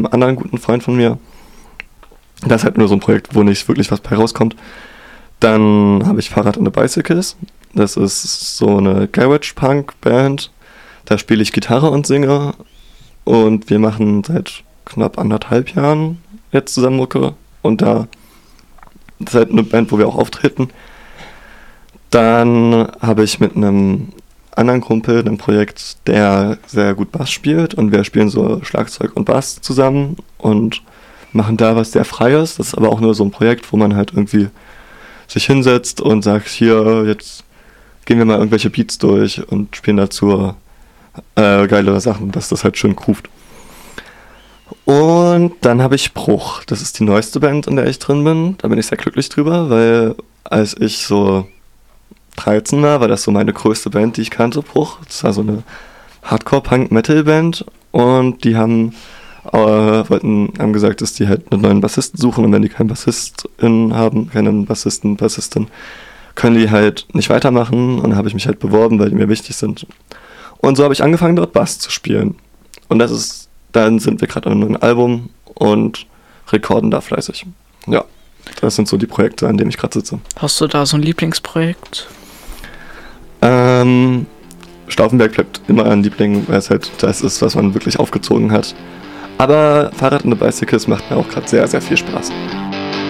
einem anderen guten Freund von mir. Das ist halt nur so ein Projekt, wo nicht wirklich was bei rauskommt. Dann habe ich Fahrrad and the Bicycles. Das ist so eine Garage-Punk-Band. Da spiele ich Gitarre und singe. Und wir machen seit knapp 1,5 Jahren jetzt zusammen Mucke. Und das ist halt eine Band, wo wir auch auftreten. Dann habe ich mit einem anderen Kumpel ein Projekt, der sehr gut Bass spielt. Und wir spielen so Schlagzeug und Bass zusammen und machen da was sehr Freies. Das ist aber auch nur so ein Projekt, wo man halt irgendwie sich hinsetzt und sagt, hier, jetzt gehen wir mal irgendwelche Beats durch und spielen dazu geile Sachen, dass das halt schön groovt. Und dann habe ich Bruch. Das ist die neueste Band, in der ich drin bin. Da bin ich sehr glücklich drüber, weil als ich so 13 war das so meine größte Band, die ich kannte, Bruch. Das war so eine Hardcore-Punk-Metal-Band und die haben gesagt, dass die halt einen neuen Bassisten suchen und wenn die keinen Bassistin haben, keinen Bassistin, können die halt nicht weitermachen und dann habe ich mich halt beworben, weil die mir wichtig sind. Und so habe ich angefangen, dort Bass zu spielen. Und dann sind wir gerade an einem neuen Album und rekorden da fleißig. Ja, das sind so die Projekte, an denen ich gerade sitze. Hast du da so ein Lieblingsprojekt? Stauffenberg bleibt immer ein Liebling, weil es halt das ist, was man wirklich aufgezogen hat. Aber Fahrrad and the Bicycles macht mir auch gerade sehr, sehr viel Spaß.